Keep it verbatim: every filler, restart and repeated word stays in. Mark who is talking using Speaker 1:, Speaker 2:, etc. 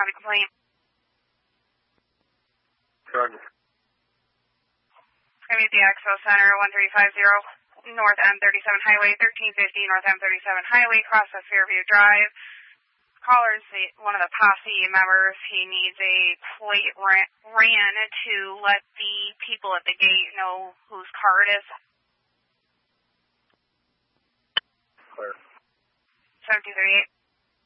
Speaker 1: have a complaint?
Speaker 2: Jordan.
Speaker 1: It's going to be at the Expo Center, one three five zero North M thirty-seven Highway, thirteen fifty North M thirty-seven Highway, across the Fairview Drive. Caller's one of the posse members. He needs a plate ran, ran to let the people at the gate know whose car it is.
Speaker 2: Clear.
Speaker 1: seven two three eight.